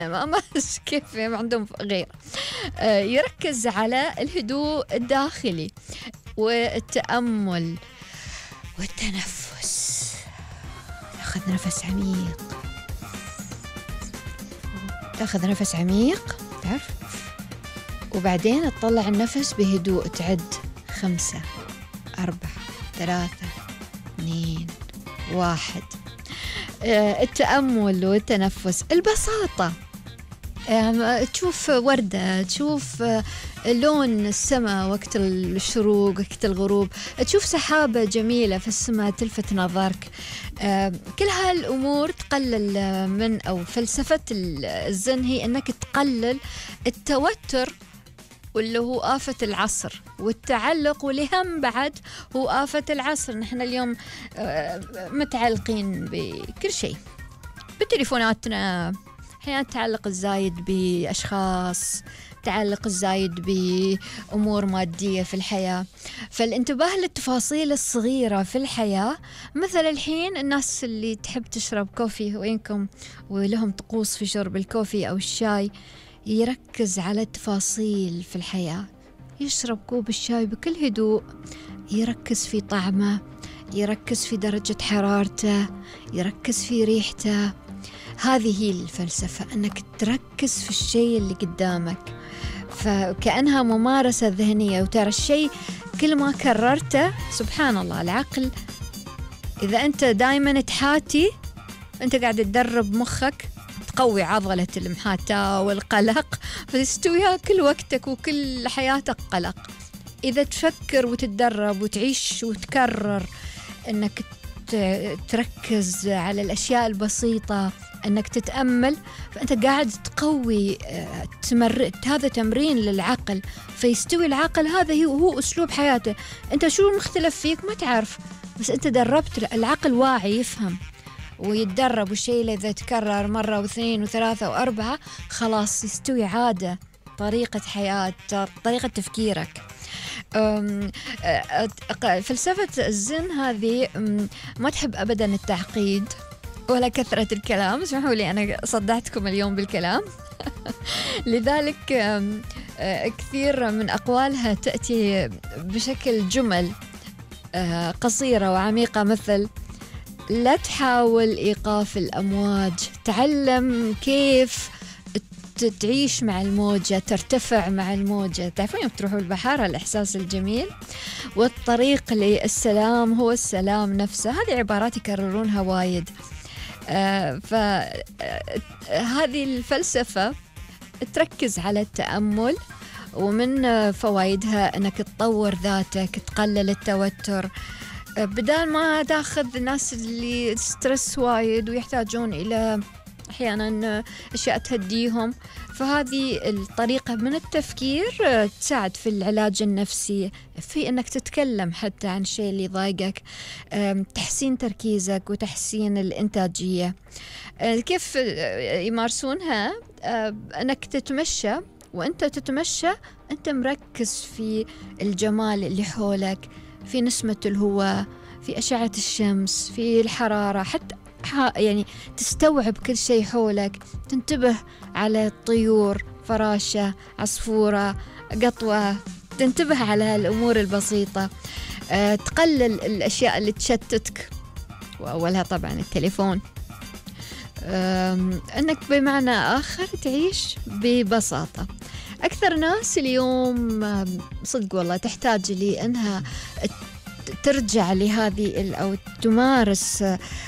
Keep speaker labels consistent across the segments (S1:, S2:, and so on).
S1: ما كيف عندهم غير. يركز على الهدوء الداخلي والتأمل والتنفس. تاخذ نفس عميق، تاخذ نفس عميق، تعرف، وبعدين تطلع النفس بهدوء، تعد 5 4 3 2 1. التأمل والتنفس، البساطة. تشوف وردة، تشوف لون السماء وقت الشروق، وقت الغروب، تشوف سحابة جميلة في السماء تلفت نظرك. كل هالأمور تقلل من، أو فلسفة الزن هي أنك تقلل التوتر واللي هو آفة العصر، والتعلق والهم بعد هو آفة العصر. نحن اليوم متعلقين بكل شيء، بتليفوناتنا، أحيانا التعلق الزايد بأشخاص، التعلق الزايد بأمور مادية في الحياة. فالانتباه للتفاصيل الصغيرة في الحياة، مثل الحين الناس اللي تحب تشرب كوفي وينكم ولهم طقوس في شرب الكوفي أو الشاي، يركز على التفاصيل في الحياة، يشرب كوب الشاي بكل هدوء، يركز في طعمه، يركز في درجة حرارته، يركز في ريحته. هذه هي الفلسفة، أنك تركز في الشيء اللي قدامك، فكأنها ممارسة ذهنية. وترى الشيء كل ما كررته، سبحان الله، العقل إذا أنت دايما تحاتي، أنت قاعد تدرب مخك، تقوي عضلة المحاتاة والقلق، فتستويها كل وقتك وكل حياتك قلق. إذا تفكر وتتدرب وتعيش وتكرر أنك تركز على الأشياء البسيطة، أنك تتأمل، فأنت قاعد تقوي هذا تمرين للعقل، فيستوي العقل. هذا هو أسلوب حياته. أنت شو مختلف فيك ما تعرف، بس أنت دربت العقل، واعي يفهم ويتدرب، والشيء اللي إذا تكرر مرة واثنين وثلاثة وأربعة خلاص يستوي عادة، طريقة حياة، طريقة تفكيرك. فلسفة الزن هذه ما تحب أبدا التعقيد ولا كثرة الكلام. اسمحوا لي أنا صدعتكم اليوم بالكلام. لذلك كثير من أقوالها تأتي بشكل جمل قصيرة وعميقة، مثل: لا تحاول إيقاف الأمواج، تعلم كيف تعيش مع الموجة، ترتفع مع الموجة. تعرفون يوم تروحوا البحر الإحساس الجميل. والطريق للسلام هو السلام نفسه. هذه عبارات يكررونها وايد. فهذه الفلسفة تركز على التأمل، ومن فوائدها أنك تطور ذاتك، تقلل التوتر، بدال ما تاخذ الناس اللي ستريس وايد ويحتاجون إلى أحيانا أشياء تهديهم. فهذه الطريقة من التفكير تساعد في العلاج النفسي، في أنك تتكلم حتى عن الشيء اللي ضايقك، تحسين تركيزك وتحسين الإنتاجية. كيف يمارسونها؟ أنك تتمشى، وأنت تتمشى أنت مركز في الجمال اللي حولك، في نسمة الهواء، في أشعة الشمس، في الحرارة، حتى يعني تستوعب كل شيء حولك، تنتبه على الطيور، فراشة، عصفورة، قطوة، تنتبه على الأمور البسيطة. تقلل الأشياء اللي تشتتك، وأولها طبعا التليفون. أنك بمعنى آخر تعيش ببساطة. أكثر ناس اليوم صدق والله تحتاج لأنها ترجع لهذه أو تمارس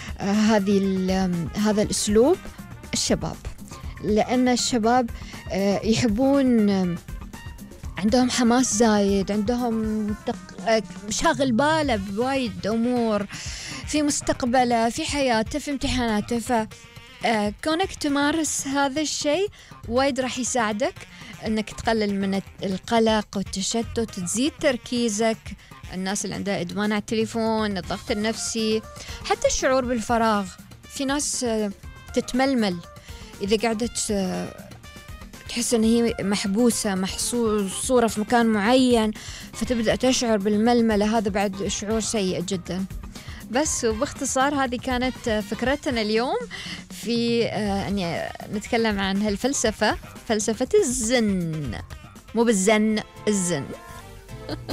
S1: هذا الأسلوب، الشباب. لأن الشباب يحبون، عندهم حماس زايد، عندهم شاغل باله بوايد أمور في مستقبله، في حياته، في امتحاناته. فكونك تمارس هذا الشيء وايد راح يساعدك أنك تقلل من القلق والتشتت، تزيد تركيزك. الناس اللي عندها إدمان على التليفون، الضغط النفسي، حتى الشعور بالفراغ. في ناس تتململ إذا قعدت تحس أن هي محبوسة، محصورة في مكان معين، فتبدأ تشعر بالململة. هذا بعد شعور سيء جدا. بس وباختصار هذه كانت فكرتنا اليوم في يعني نتكلم عن هالفلسفة، فلسفة الزن، مو بالزن، الزن.